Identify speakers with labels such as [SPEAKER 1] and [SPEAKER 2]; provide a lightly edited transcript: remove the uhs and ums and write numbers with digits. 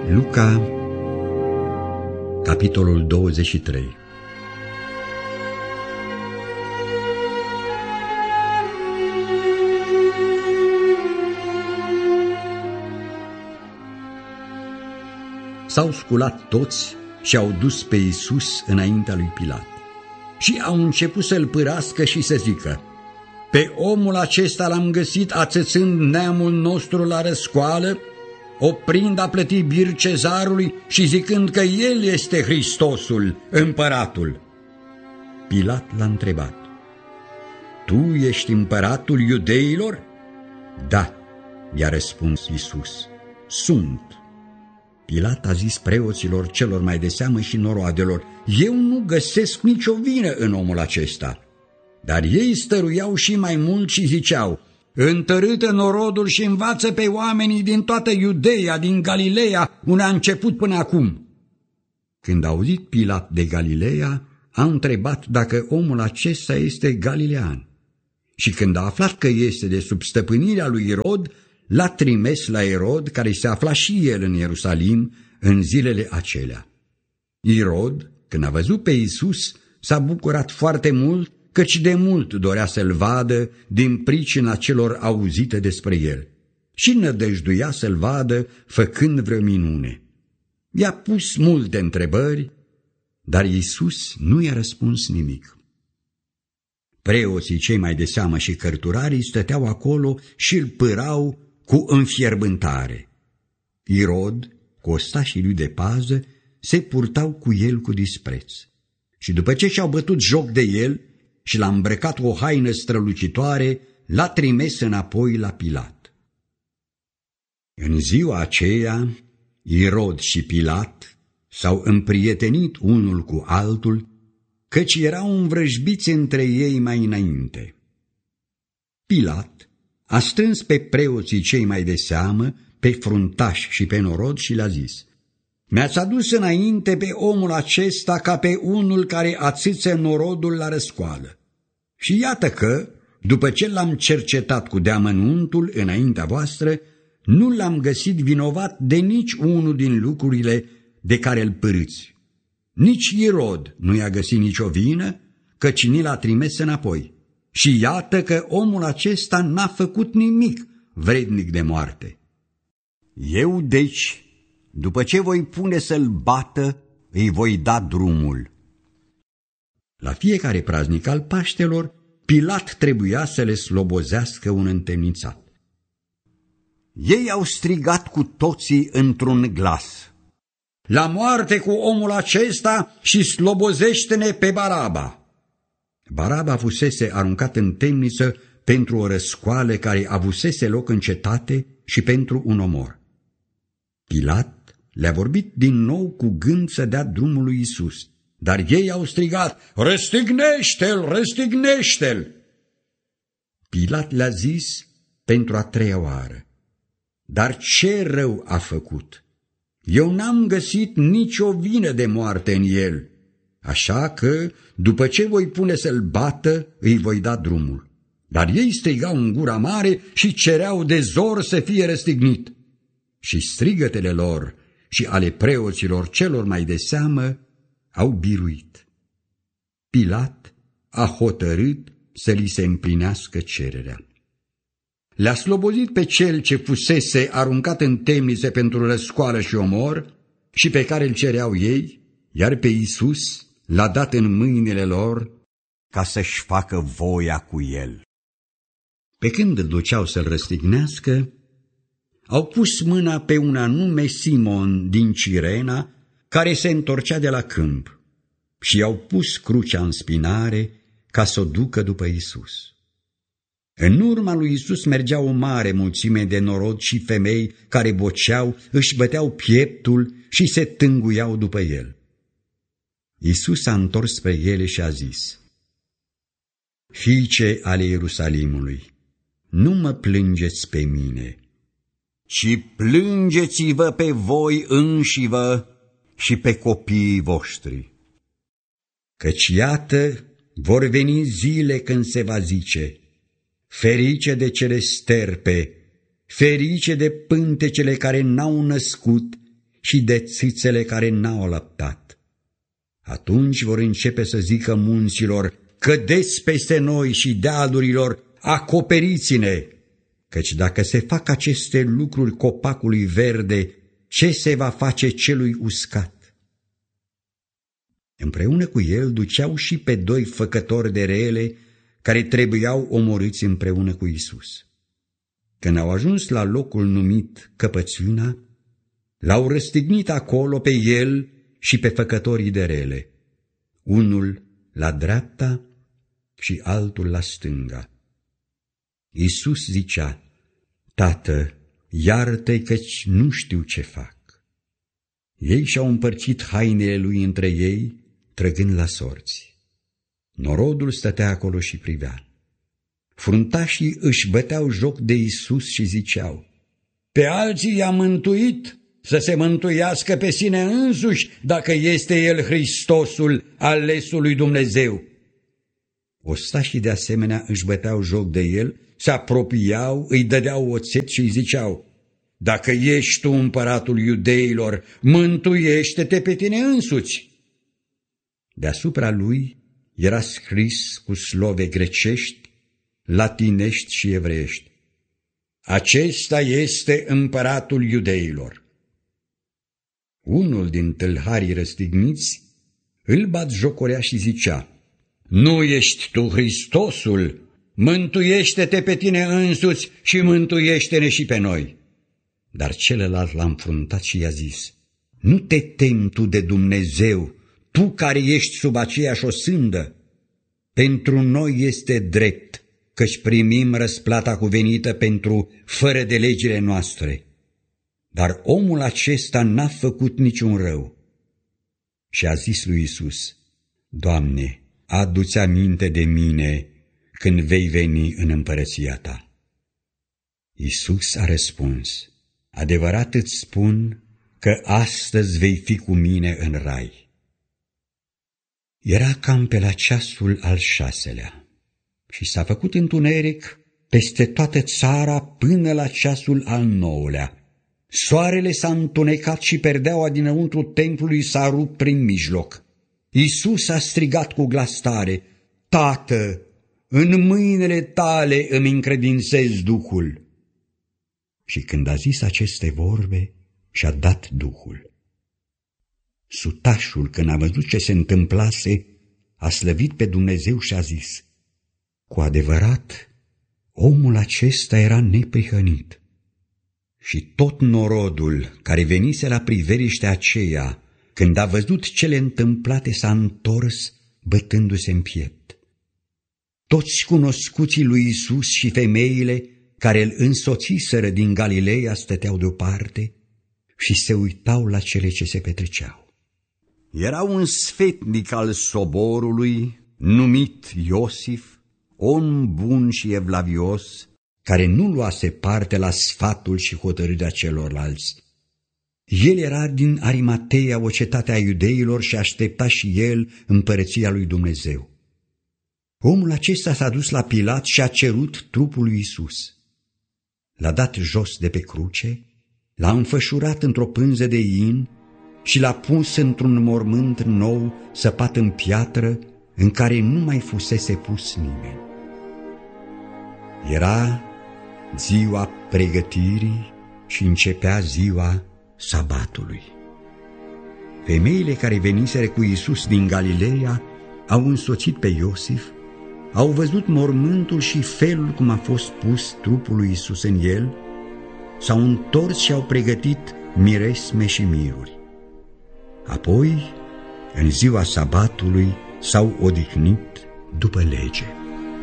[SPEAKER 1] Luca, capitolul 23. S-au sculat toți și au dus pe Iisus înaintea lui Pilat. Și au început să-l pârască și să zică: pe omul acesta l-am găsit ațățând neamul nostru la răscoală, oprind a plăti bir cezarului și zicând că el este Hristosul, împăratul. Pilat l-a întrebat: tu ești împăratul iudeilor? Da, i-a răspuns Iisus, sunt. Pilat a zis preoților celor mai de seamă și noroadelor: eu nu găsesc nicio vină în omul acesta. Dar ei stăruiau și mai mult și ziceau: întărâtă norodul și învață pe oamenii din toată Iudeea, din Galileea, unde a început până acum. Când a auzit Pilat de Galileea, a întrebat dacă omul acesta este galilean. Și când a aflat că este de sub stăpânirea lui Irod, l-a trimis la Irod, care se afla și el în Ierusalim în zilele acelea. Irod, când a văzut pe Iisus, s-a bucurat foarte mult, căci de mult dorea să-l vadă din pricina celor auzite despre el și nădăjduia să-l vadă făcând vreo minune. I-a pus multe întrebări, dar Iisus nu i-a răspuns nimic. Preoții cei mai de seamă și cărturarii stăteau acolo și îl pârau cu înfierbântare. Irod, cu ostașii lui de pază, se purtau cu el cu dispreț. Și după ce și-au bătut joc de el și l-a îmbrăcat o haină strălucitoare, l-a trimis înapoi la Pilat. În ziua aceea, Irod și Pilat s-au împrietenit unul cu altul, căci erau învrăjbiți între ei mai înainte. Pilat a strâns pe preoții cei mai de seamă, pe fruntași și pe norod și le-a zis: mi-ați adus înainte pe omul acesta ca pe unul care ațâță norodul la răscoală. Și iată că, după ce l-am cercetat cu deamănuntul înaintea voastră, nu l-am găsit vinovat de nici unul din lucrurile de care îl pârâți. Nici Irod nu i-a găsit nicio vină, căci ni l-a trimis înapoi. Și iată că omul acesta n-a făcut nimic vrednic de moarte. Eu, deci, după ce voi pune să-l bată, îi voi da drumul. La fiecare praznic al Paștelor, Pilat trebuia să le slobozească un întemnițat. Ei au strigat cu toții într-un glas: la moarte cu omul acesta și slobozește-ne pe Baraba! Baraba fusese aruncat în temniță pentru o răscoală care avusese loc în cetate și pentru un omor. Pilat le-a vorbit din nou cu gând să dea drumul lui Iisus, dar ei au strigat: răstignește-l, răstignește-l! Pilat le-a zis pentru a treia oară: dar ce rău a făcut? Eu n-am găsit nicio vină de moarte în el, așa că, după ce voi pune să-l bată, îi voi da drumul. Dar ei strigau în gura mare și cereau de zor să fie răstignit. Și strigătele lor și ale preoților celor mai de seamă au biruit. Pilat a hotărât să li se împlinească cererea. Le-a slobozit pe cel ce fusese aruncat în temnițe pentru răscoală și omor și pe care îl cereau ei, iar pe Iisus l-a dat în mâinile lor ca să-și facă voia cu el. Pe când îl duceau să-l răstignească, au pus mâna pe un anume Simon din Cirena, care se întorcea de la câmp, și i-au pus crucea în spinare ca să o ducă după Iisus. În urma lui Iisus mergea o mare mulțime de norod și femei care boceau, își băteau pieptul și se tânguiau după el. Iisus s-a întors spre ele și a zis: fiice ale Ierusalimului, nu mă plângeți pe mine, ci plângeți-vă pe voi înșivă și pe copiii voștri. Căci iată, vor veni zile când se va zice: ferice de cele sterpe, ferice de pântecele care n-au născut și de țițele care n-au alăptat. Atunci vor începe să zică munților, cădeți peste noi, și dealurilor, acoperiți-ne, căci dacă se fac aceste lucruri copacului verde, ce se va face celui uscat? Împreună cu el duceau și pe 2 făcători de rele care trebuiau omorâți împreună cu Iisus. Când au ajuns la locul numit Căpățiuna, l-au răstignit acolo pe el și pe făcătorii de rele, unul la dreapta și altul la stânga. Iisus zicea, Tată, iartă-i căci nu știu ce fac. Ei și-au împărțit hainele lui între ei, trăgând la sorți. Norodul stătea acolo și privea. Fruntașii își băteau joc de Iisus și ziceau, pe alții i-a mântuit, să se mântuiască pe sine însuși, dacă este El Hristosul, alesul lui Dumnezeu. Ostașii de asemenea își băteau joc de el, se apropiau, îi dădeau oțet și îi ziceau, dacă ești tu împăratul iudeilor, mântuiește-te pe tine însuți. Deasupra lui era scris cu slove grecești, latinești și evreiești, acesta este împăratul iudeilor. Unul din tâlharii răstigniți îl batjocorea și zicea, nu ești tu Hristosul? Mântuiește-te pe tine însuți și mântuiește-ne și pe noi. Dar celălalt l-a înfruntat și i-a zis, nu te temi tu de Dumnezeu, tu care ești sub aceeași osândă? Pentru noi este drept, căci primim răsplata cuvenită pentru fără de legile noastre. Dar omul acesta n-a făcut niciun rău. Și a zis lui Iisus, Doamne, adu-ți aminte de mine când vei veni în împărăția ta. Iisus a răspuns, adevărat îți spun că astăzi vei fi cu mine în rai. Era cam pe la ceasul al 6-lea și s-a făcut întuneric peste toată țara până la ceasul al 9-lea. Soarele s-a întunecat și perdeaua dinăuntru templului s-a rupt prin mijloc. Iisus a strigat cu glas tare, Tată, în mâinile tale îmi încredințez Duhul. Și când a zis aceste vorbe, și-a dat Duhul. Sutașul, când a văzut ce se întâmplase, a slăvit pe Dumnezeu și a zis, cu adevărat, omul acesta era neprihănit. Și tot norodul care venise la priveliștea aceea, când a văzut cele întâmplate, s-a întors bătându-se în piept. Toți cunoscuții lui Iisus și femeile care îl însoțiseră din Galileea stăteau deoparte și se uitau la cele ce se petreceau. Era un sfetnic al soborului, numit Iosif, om bun și evlavios, care nu luase parte la sfatul și hotărârea celorlalți. El era din Arimateia, o cetate a iudeilor, și aștepta și el împărăția lui Dumnezeu. Omul acesta s-a dus la Pilat și a cerut trupul lui Iisus. L-a dat jos de pe cruce, l-a înfășurat într-o pânză de in și l-a pus într-un mormânt nou săpat în piatră în care nu mai fusese pus nimeni. Era ziua pregătirii și începea ziua sabatului. Femeile care veniseră cu Iisus din Galileea au însoțit pe Iosif, au văzut mormântul și felul cum a fost pus trupul lui Iisus în el, s-au întors și au pregătit miresme și miruri. Apoi, în ziua sabatului, s-au odihnit după lege.